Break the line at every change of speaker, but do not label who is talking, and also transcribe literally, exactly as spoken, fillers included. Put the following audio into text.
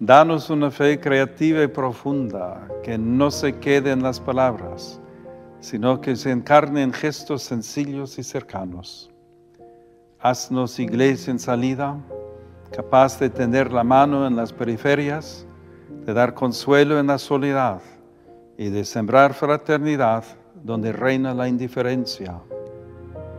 Danos una fe creativa y profunda, que no se quede en las palabras, sino que se encarne en gestos sencillos y cercanos. Haznos iglesia en salida, capaz de tender la mano en las periferias, de dar consuelo en la soledad y de sembrar fraternidad donde reina la indiferencia.